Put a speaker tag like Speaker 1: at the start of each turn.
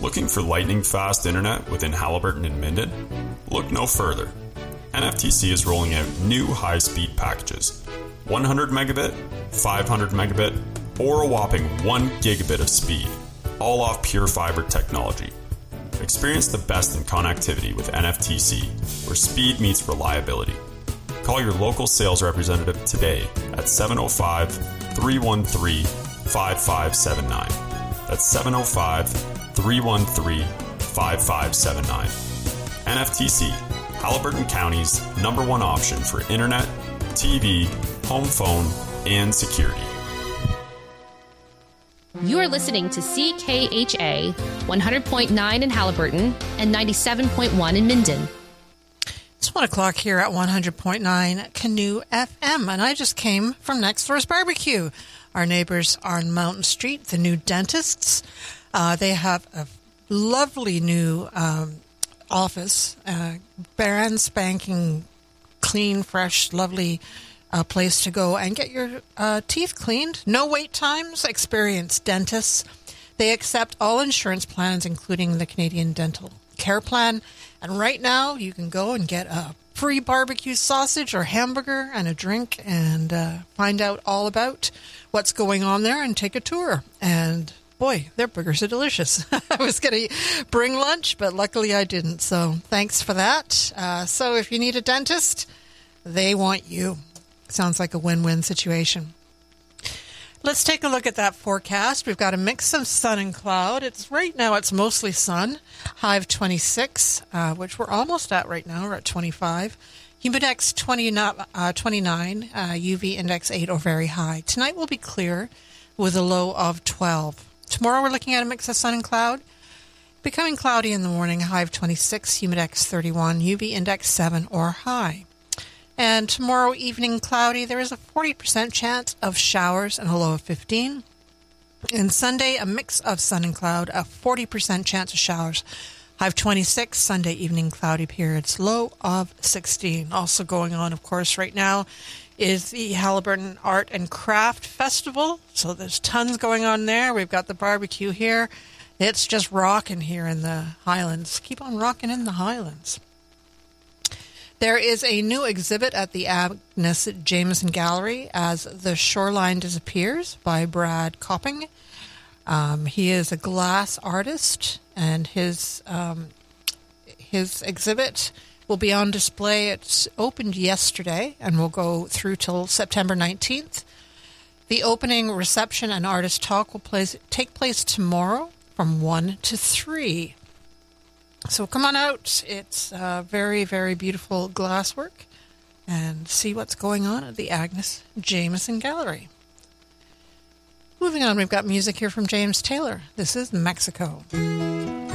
Speaker 1: Looking for lightning-fast internet within Haliburton and Minden? Look no further. NFTC is rolling out new high-speed packages. 100 megabit, 500 megabit, or a whopping 1 gigabit of speed, all off pure fiber technology. Experience the best in connectivity with NFTC, where speed meets reliability. Call your local sales representative today at 705-313-5579. That's 705-313-5579. NFTC, Haliburton County's #1 option for internet, TV, home phone, and security.
Speaker 2: You are listening to CKHA 100.9 in Haliburton and 97.1 in Minden.
Speaker 3: It's 1 o'clock here at 100.9 Canoe FM, and I just came from Next Door's Barbecue. Our neighbors are on Mountain Street, the new dentists. They have a lovely new office, brand spanking, clean, fresh, lovely place to go and get your teeth cleaned. No wait times, experienced dentists. They accept all insurance plans, including the Canadian Dental Care Plan. And right now, you can go and get a free barbecue sausage or hamburger and a drink and find out all about what's going on there and take a tour. And boy, their burgers are delicious. I was going to bring lunch, but luckily I didn't. So thanks for that. So if you need a dentist, they want you. Sounds like a win-win situation. Let's take a look at that forecast. We've got a mix of sun and cloud. Right now it's mostly sun. High of 26, which we're almost at right now. We're at 25. Humidex 29, UV index 8 or very high. Tonight will be clear with a low of 12. Tomorrow we're looking at a mix of sun and cloud. Becoming cloudy in the morning, high of 26, Humidex 31, UV index 7 or high. And tomorrow evening, cloudy. There is a 40% chance of showers and a low of 15. And Sunday, a mix of sun and cloud, a 40% chance of showers. High of 26, Sunday evening, cloudy periods, low of 16. Also going on, of course, right now is the Haliburton Art and Craft Festival. So there's tons going on there. We've got the barbecue here. It's just rocking here in the Highlands. Keep on rocking in the Highlands. There is a new exhibit at the Agnes Jameson Gallery as The Shoreline Disappears by Brad Copping. He is a glass artist, and his exhibit will be on display. It's opened yesterday and will go through till September 19th. The opening reception and artist talk will take place tomorrow from 1 to 3. So come on out. It's very, very beautiful glasswork, and see what's going on at the Agnes Jameson Gallery. Moving on, we've got music here from James Taylor. This is Mexico.